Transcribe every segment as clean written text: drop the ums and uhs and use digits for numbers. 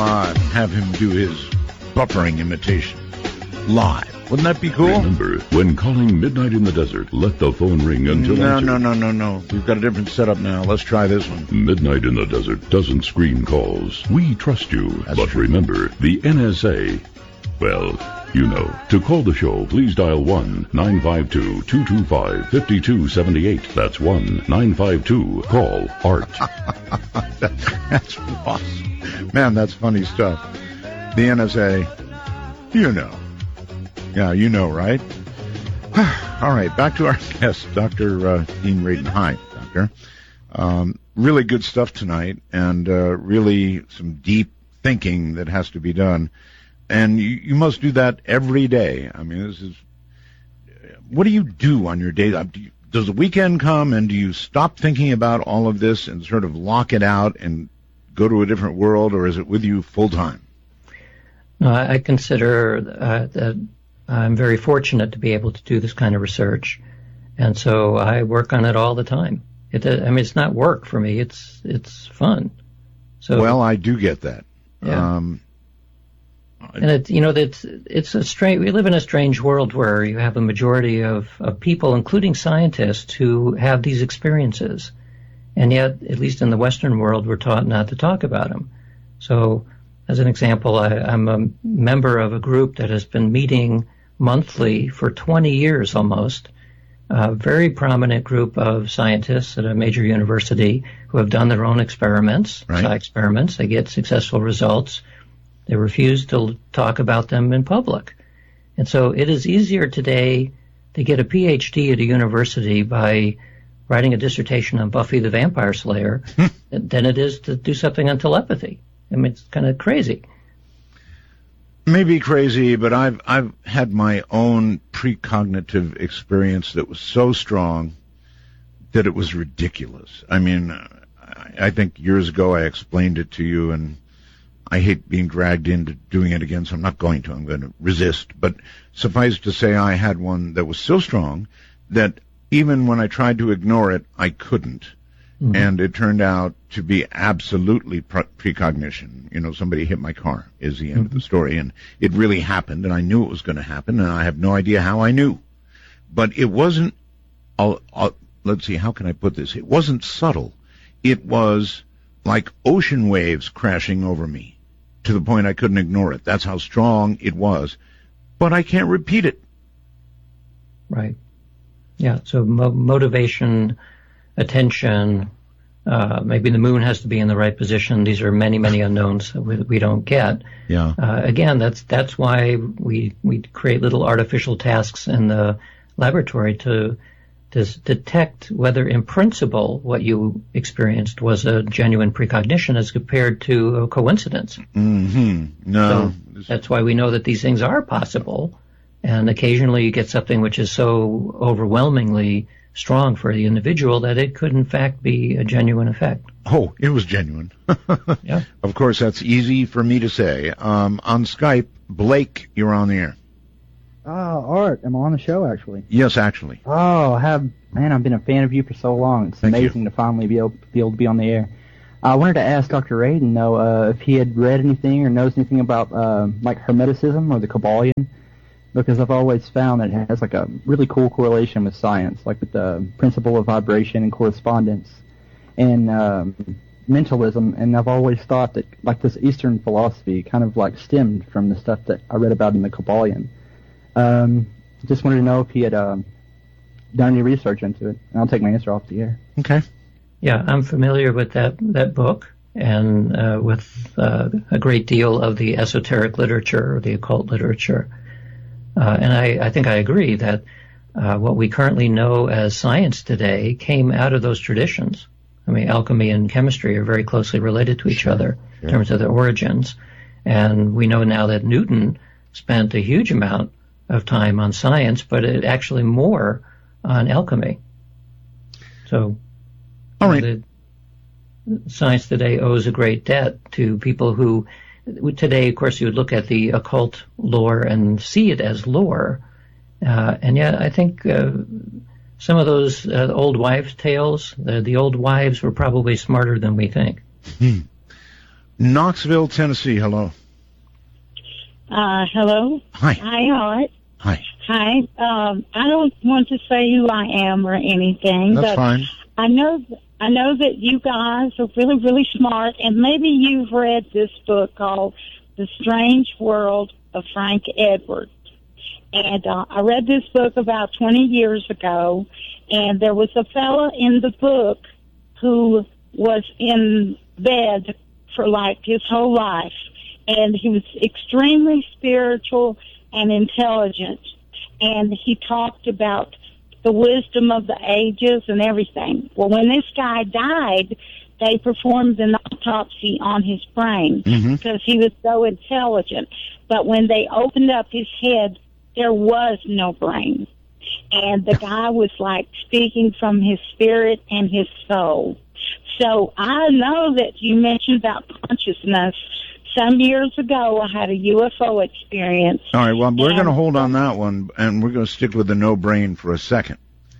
live and have him do his buffering imitation live. Wouldn't that be cool? Remember, when calling Midnight in the Desert, let the phone ring until No. We've got a different setup now. Let's try this one. Midnight in the Desert doesn't screen calls. We trust you. But true. Remember, the NSA, well, you know. To call the show, please dial 1-952-225-5278. That's 1-952-CALL-ART. That's awesome. Man, that's funny stuff. The NSA, you know. Yeah, you know, right? All right, back to our guest, Dr. Dean Radin. Hi, Doctor. Really good stuff tonight, and really some deep thinking that has to be done. And you must do that every day. I mean, what do you do on your day? Does the weekend come, and do you stop thinking about all of this and sort of lock it out and go to a different world, or is it with you full time? No, I consider that I'm very fortunate to be able to do this kind of research, and so I work on it all the time. It's not work for me; it's fun. So, well, I do get that. Yeah. And it's a strange. We live in a strange world where you have a majority of people, including scientists, who have these experiences, and yet, at least in the Western world, we're taught not to talk about them. So, as an example, I'm a member of a group that has been meeting monthly for 20 years almost. A very prominent group of scientists at a major university who have done their own experiments, right. Sci experiments. They get successful results. They refuse to talk about them in public. And so it is easier today to get a PhD at a university by writing a dissertation on Buffy the Vampire Slayer than it is to do something on telepathy. I mean, it's kind of crazy. Maybe crazy, but I've had my own precognitive experience that was so strong that it was ridiculous. I mean, I think years ago I explained it to you, and I hate being dragged into doing it again, so I'm not going to. I'm going to resist. But suffice to say, I had one that was so strong that even when I tried to ignore it, I couldn't. Mm-hmm. And it turned out to be absolutely precognition. You know, somebody hit my car is the end of the story. And it really happened, and I knew it was going to happen, and I have no idea how I knew. But it wasn't, let's see, how can I put this? It wasn't subtle. It was like ocean waves crashing over me to the point I couldn't ignore it. That's how strong it was. But I can't repeat it. Right. Yeah, so motivation, attention, maybe the moon has to be in the right position. These are many, many unknowns that we don't get. Yeah. Again, that's why we create little artificial tasks in the laboratory to detect whether in principle what you experienced was a genuine precognition as compared to a coincidence. Mm-hmm. No. So that's why we know that these things are possible, and occasionally you get something which is so overwhelmingly strong for the individual that it could in fact be a genuine effect. Oh, it was genuine. Yeah. Of course, that's easy for me to say. On Skype, Blake, you're on the air. Art, am I on the show, actually? Yes, actually. Oh, I've been a fan of you for so long. It's amazing to finally be able to be on the air. I wanted to ask Dr. Radin, though, if he had read anything or knows anything about, like Hermeticism or the Kabbalion, because I've always found that it has, like, a really cool correlation with science, like with the principle of vibration and correspondence and mentalism, and I've always thought that, like, this Eastern philosophy kind of, like, stemmed from the stuff that I read about in the Kabbalion. Just wanted to know if he had done any research into it, and I'll take my answer off the air. Okay. Yeah, I'm familiar with that book and with a great deal of the esoteric literature or the occult literature. And I think I agree that what we currently know as science today came out of those traditions. I mean, alchemy and chemistry are very closely related to each other in terms of their origins. And we know now that Newton spent a huge amount of time on science, but it actually more on alchemy. So, all right. Science today owes a great debt to people who, today, of course, you would look at the occult lore and see it as lore. And yet, I think some of those old wives' tales, the old wives were probably smarter than we think. Knoxville, Tennessee. Hello. Hello. Hi. Hi, Art. Hi. Hi. I don't want to say who I am or anything. That's but fine. I know that you guys are really, really smart, and maybe you've read this book called The Strange World of Frank Edwards. And I read this book about 20 years ago, and there was a fella in the book who was in bed for like his whole life, and he was extremely spiritual and intelligent, and he talked about the wisdom of the ages and everything. Well, when this guy died, they performed an autopsy on his brain because he was so intelligent. But when they opened up his head, there was no brain. And the guy was like speaking from his spirit and his soul. So I know that you mentioned about consciousness. Some years ago, I had a UFO experience. All right, well, we're going to hold on that one, and we're going to stick with the no brain for a second.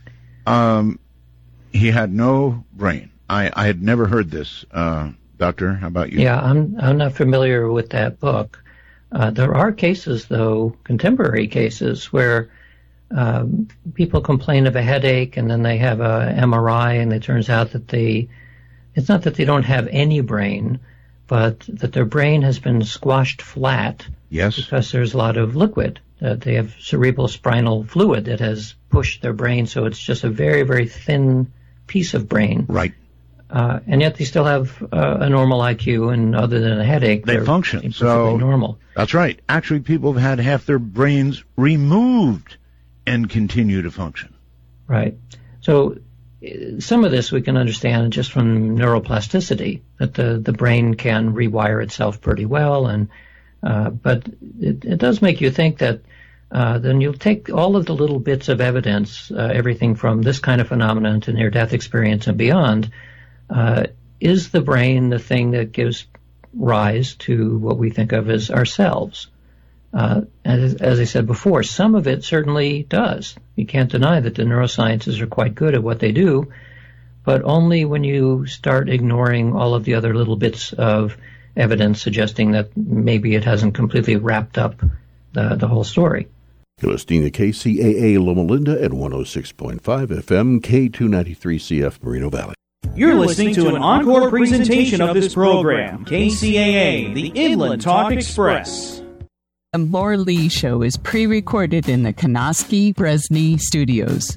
He had no brain. I had never heard this. Doctor, how about you? Yeah, I'm not familiar with that book. There are cases, though, contemporary cases, where people complain of a headache, and then they have a MRI, and it turns out that it's not that they don't have any brain, but that their brain has been squashed flat. Yes. Because there's a lot of liquid. They have cerebral spinal fluid that has pushed their brain, so it's just a very, very thin piece of brain. Right. And yet they still have a normal IQ, and other than a headache, they function. Perfectly normal. That's right. Actually, people have had half their brains removed and continue to function. Right. So some of this we can understand just from neuroplasticity, that the brain can rewire itself pretty well, and but it does make you think that then you'll take all of the little bits of evidence, everything from this kind of phenomenon to near-death experience and beyond. Is the brain the thing that gives rise to what we think of as ourselves? As I said before, some of it certainly does. You can't deny that the neurosciences are quite good at what they do, but only when you start ignoring all of the other little bits of evidence suggesting that maybe it hasn't completely wrapped up the whole story. You're listening to KCAA Loma Linda at 106.5 FM, K293CF Moreno Valley. You're listening to an encore presentation of this program, KCAA, the Inland Talk Express. The Laura Lee Show is pre-recorded in the Kanoski Bresney Studios.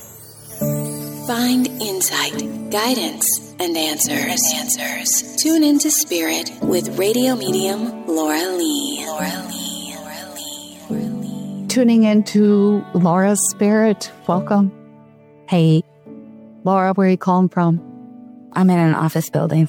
Find insight, guidance, and answers. Tune into Spirit with radio medium Laura Lee. Tuning into Laura's Spirit. Welcome. Hey. Laura, where are you calling from? I'm in an office building.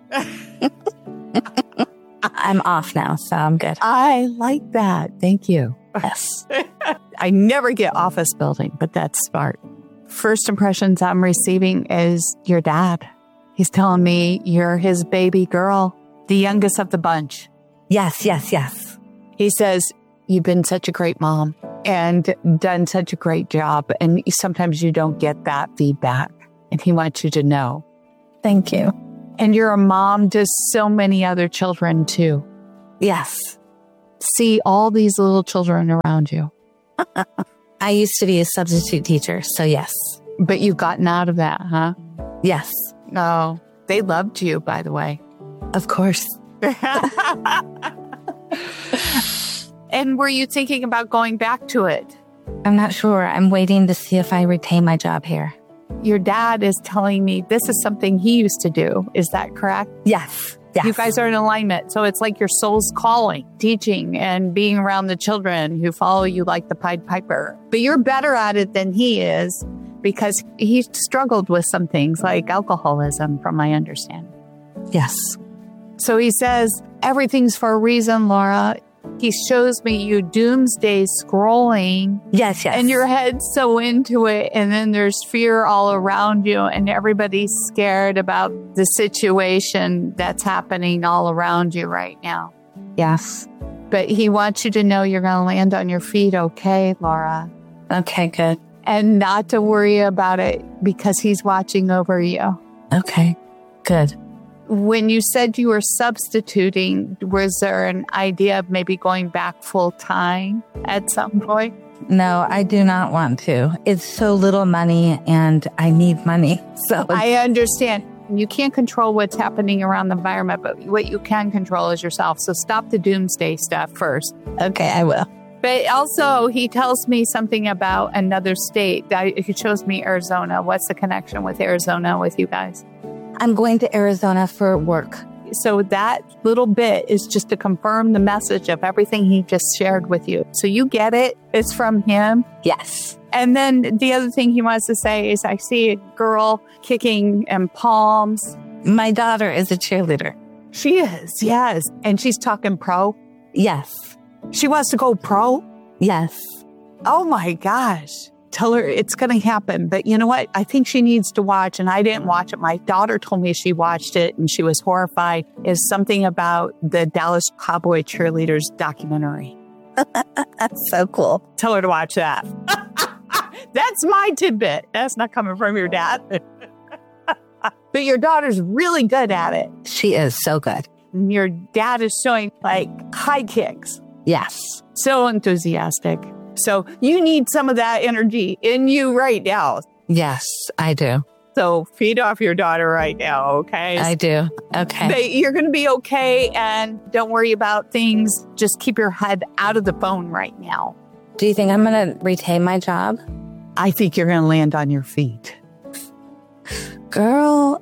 I'm off now, so I'm good. I like that. Thank you. Yes. I never get office building, but that's smart. First impressions I'm receiving is your dad. He's telling me you're his baby girl, the youngest of the bunch. Yes. He says, you've been such a great mom and done such a great job. And sometimes you don't get that feedback. And he wants you to know. Thank you. And you're a mom to so many other children, too. Yes. See all these little children around you. I used to be a substitute teacher, so yes. But you've gotten out of that, huh? Yes. Oh, they loved you, by the way. Of course. And were you thinking about going back to it? I'm not sure. I'm waiting to see if I retain my job here. Your dad is telling me this is something he used to do. Is that correct? Yes. You guys are in alignment. So it's like your soul's calling, teaching and being around the children who follow you like the Pied Piper. But you're better at it than he is because he struggled with some things like alcoholism, from my understanding. Yes. So he says, everything's for a reason, Laura. He shows me you doomsday scrolling. Yes. And your head's so into it. And then there's fear all around you. And everybody's scared about the situation that's happening all around you right now. Yes. But he wants you to know you're going to land on your feet okay, Laura. Okay, good. And not to worry about it because he's watching over you. Okay, good. When you said you were substituting, was there an idea of maybe going back full time at some point? No, I do not want to. It's so little money and I need money. So I understand. You can't control what's happening around the environment, but what you can control is yourself. So stop the doomsday stuff first. Okay, I will. But also, he tells me something about another state. He shows me Arizona. What's the connection with Arizona with you guys? I'm going to Arizona for work. So that little bit is just to confirm the message of everything he just shared with you. So you get it. It's from him. Yes. And then the other thing he wants to say is, I see a girl kicking and palms. My daughter is a cheerleader. She is, yes. And she's talking pro? Yes. She wants to go pro? Yes. Oh my gosh. Tell her it's going to happen. But you know what? I think she needs to watch, and I didn't watch it. My daughter told me she watched it and she was horrified. Is something about the Dallas Cowboy cheerleaders documentary. That's so cool. Tell her to watch that. That's my tidbit. That's not coming from your dad. But your daughter's really good at it. She is so good. And your dad is showing like high kicks. Yes. So enthusiastic. So you need some of that energy in you right now. Yes, I do. So feed off your daughter right now, okay? I do. Okay. But you're going to be okay, and don't worry about things. Just keep your head out of the phone right now. Do you think I'm going to retain my job? I think you're going to land on your feet. Girl.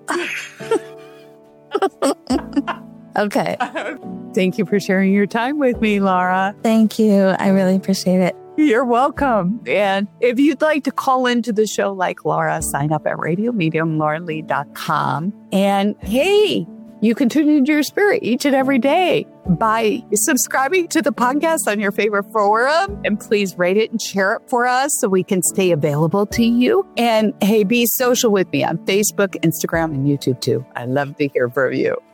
Okay. Thank you for sharing your time with me, Laura. Thank you. I really appreciate it. You're welcome. And if you'd like to call into the show like Laura, sign up at radiomediumlauralee.com. And hey, you can tune into your spirit each and every day by subscribing to the podcast on your favorite forum. And please rate it and share it for us so we can stay available to you. And hey, be social with me on Facebook, Instagram, and YouTube too. I love to hear from you.